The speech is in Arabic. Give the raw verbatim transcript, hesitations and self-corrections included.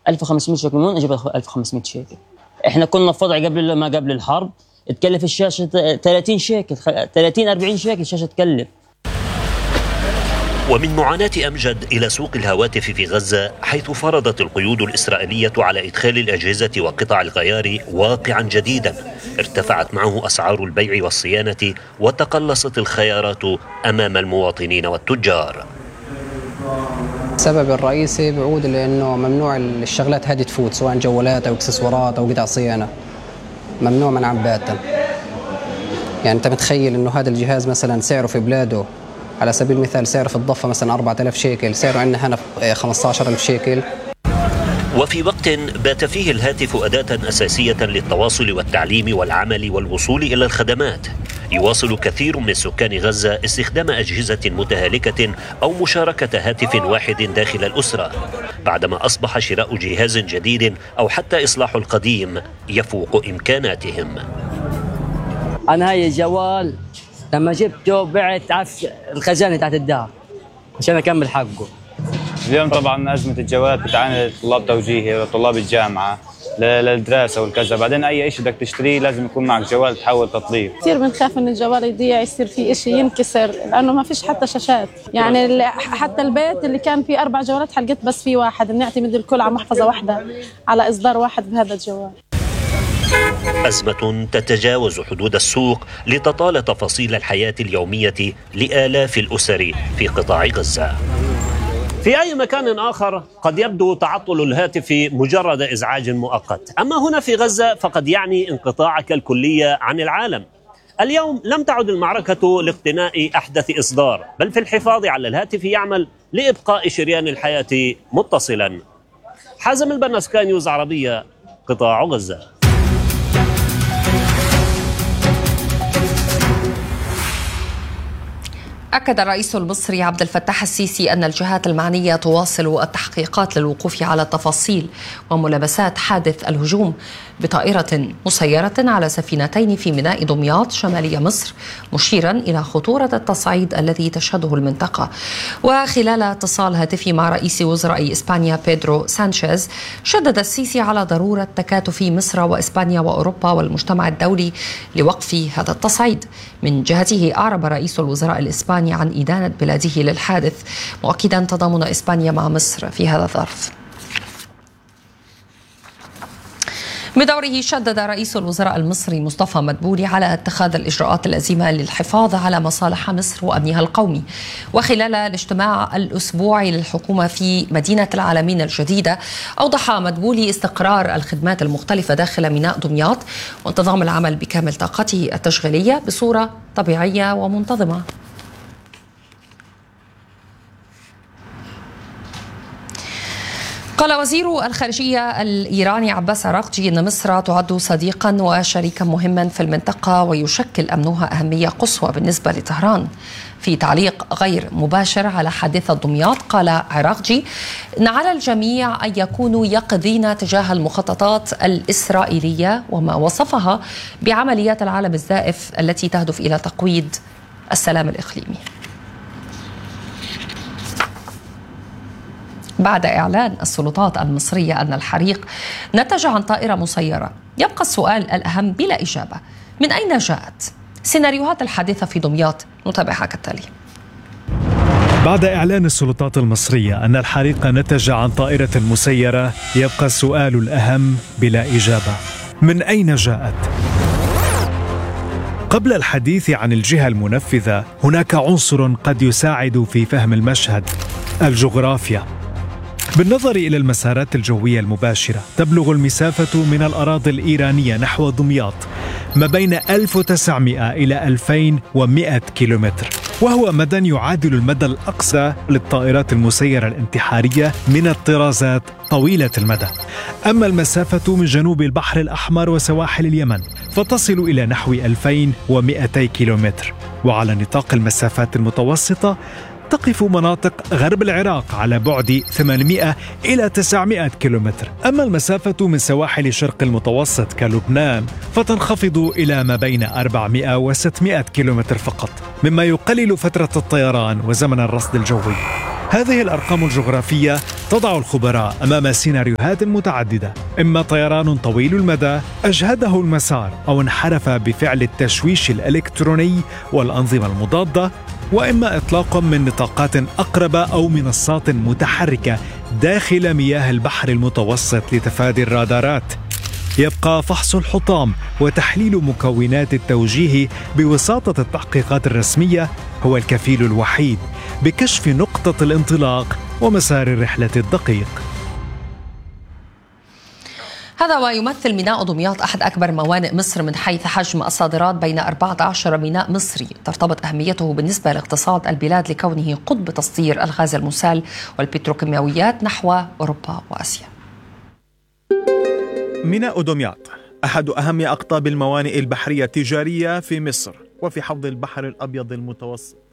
ألف وخمسمية شيكل، من وين اجيب ألف وخمسمية شيكل؟ احنا كنا في وضع قبل ما قبل الحرب تكلف الشاشه ثلاثين شيكل، ثلاثين أربعين شيكل شاشه تكلف. ومن معاناة أمجد إلى سوق الهواتف في غزة، حيث فرضت القيود الإسرائيلية على إدخال الأجهزة وقطع الغيار واقعا جديدا ارتفعت معه أسعار البيع والصيانة وتقلصت الخيارات أمام المواطنين والتجار. السبب الرئيسي بعود لأنه ممنوع الشغلات هذه تفوت، سواء جوالات أو اكسسوارات أو قطع صيانة، ممنوع منعا باتا. يعني أنت متخيل أنه هذا الجهاز مثلا سعره في بلاده على سبيل المثال سعره في الضفة مثلا أربعة آلاف شيكل، سعره عندنا هنا خمسة عشر ألف شيكل. وفي وقت بات فيه الهاتف أداة أساسية للتواصل والتعليم والعمل والوصول إلى الخدمات، يواصل كثير من سكان غزة استخدام أجهزة متهالكة أو مشاركة هاتف واحد داخل الأسرة، بعدما أصبح شراء جهاز جديد أو حتى إصلاح القديم يفوق إمكاناتهم. أنا هاي الجوال لما جبته بعت عف الخزانة تحت الدار عشان أكمل حقه. اليوم طبعا أزمة الجوالات بتعاني طلاب توجيهي وطلاب الجامعة للدراسة والكذا، بعدين أي شيء بدك تشتريه لازم يكون معك جوال تحول تطبيق. كثير بنخاف إن الجوال يضيع، يصير فيه شيء ينكسر، لأنه ما فيش حتى شاشات. يعني حتى البيت اللي كان فيه أربع جوالات حلقت بس فيه واحد، بنعتمد الكل على محفظة واحدة على إصدار واحد بهذا الجوال. أزمة تتجاوز حدود السوق لتطال تفاصيل الحياة اليومية لآلاف الأسر في قطاع غزة. في أي مكان آخر قد يبدو تعطل الهاتف مجرد إزعاج مؤقت، أما هنا في غزة فقد يعني انقطاعك الكلي عن العالم. اليوم لم تعد المعركة لاقتناء أحدث إصدار، بل في الحفاظ على الهاتف يعمل لإبقاء شريان الحياة متصلا. حازم البنا، سكاي نيوز عربية، قطاع غزة. أكد الرئيس المصري عبد الفتاح السيسي أن الجهات المعنية تواصل التحقيقات للوقوف على تفاصيل وملابسات حادث الهجوم بطائرة مسيرة على سفينتين في ميناء دمياط شمالي مصر، مشيرا إلى خطورة التصعيد الذي تشهده المنطقة. وخلال اتصال هاتفي مع رئيس وزراء إسبانيا بيدرو سانشيز، شدد السيسي على ضرورة تكاتف مصر وإسبانيا وأوروبا والمجتمع الدولي لوقف هذا التصعيد. من جهته أعرب رئيس الوزراء الإسباني عن إدانة بلاده للحادث، مؤكدا تضامن إسبانيا مع مصر في هذا الظرف. بدوره شدد رئيس الوزراء المصري مصطفى مدبولي على اتخاذ الإجراءات اللازمة للحفاظ على مصالح مصر وأمنها القومي. وخلال الاجتماع الأسبوعي للحكومة في مدينة العالمين الجديدة، أوضح مدبولي استقرار الخدمات المختلفة داخل ميناء دمياط وانتظام العمل بكامل طاقته التشغيلية بصورة طبيعية ومنتظمة. قال وزير الخارجية الإيراني عباس عراقجي أن مصر تعد صديقا وشريكا مهما في المنطقة ويشكل أمنها أهمية قصوى بالنسبة لطهران. في تعليق غير مباشر على حادثة دمياط، قال عراقجي أن على الجميع أن يكونوا يقظين تجاه المخططات الإسرائيلية وما وصفها بعمليات العالم الزائف التي تهدف إلى تقويض السلام الإقليمي. بعد إعلان السلطات المصرية أن الحريق نتج عن طائرة مسيرة، يبقى السؤال الأهم بلا إجابة: من أين جاءت؟ سيناريوهات الحادثة في دمياط نتابعها كالتالي. بعد إعلان السلطات المصرية أن الحريق نتج عن طائرة مسيرة، يبقى السؤال الأهم بلا إجابة: من أين جاءت؟ قبل الحديث عن الجهة المنفذة، هناك عنصر قد يساعد في فهم المشهد: الجغرافيا. بالنظر إلى المسارات الجوية المباشرة، تبلغ المسافة من الأراضي الإيرانية نحو دمياط ما بين ألف وتسعمائة إلى ألفين ومائة كيلومتر، وهو مدى يعادل المدى الأقصى للطائرات المسيرة الانتحارية من الطرازات طويلة المدى. أما المسافة من جنوب البحر الأحمر وسواحل اليمن فتصل إلى نحو ألفين ومائتي كيلومتر. وعلى نطاق المسافات المتوسطة تقف مناطق غرب العراق على بعد ثمانمائة إلى تسعمائة كيلومتر. أما المسافة من سواحل شرق المتوسط كلبنان فتنخفض إلى ما بين أربعمائة وستمائة كيلومتر فقط، مما يقلل فترة الطيران وزمن الرصد الجوي. هذه الأرقام الجغرافية تضع الخبراء أمام سيناريوهات متعددة، إما طيران طويل المدى أجهده المسار أو انحرف بفعل التشويش الإلكتروني والأنظمة المضادة، وإما إطلاق من نطاقات أقرب أو منصات متحركة داخل مياه البحر المتوسط لتفادي الرادارات. يبقى فحص الحطام وتحليل مكونات التوجيه بوساطة التحقيقات الرسمية هو الكفيل الوحيد بكشف نقطة الانطلاق ومسار الرحلة الدقيق. هذا ويمثل ميناء دمياط أحد أكبر موانئ مصر من حيث حجم الصادرات بين أربعة عشر ميناء مصري، ترتبط أهميته بالنسبة لاقتصاد البلاد لكونه قطب تصدير الغاز المسال والبتروكيماويات نحو أوروبا وآسيا. ميناء دمياط أحد أهم أقطاب الموانئ البحرية التجارية في مصر وفي حوض البحر الأبيض المتوسط.